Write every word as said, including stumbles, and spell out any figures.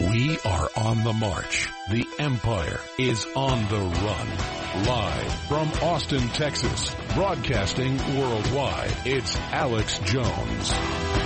We are on the march. The Empire is on the run. Live from Austin, Texas, broadcasting worldwide, it's Alex Jones.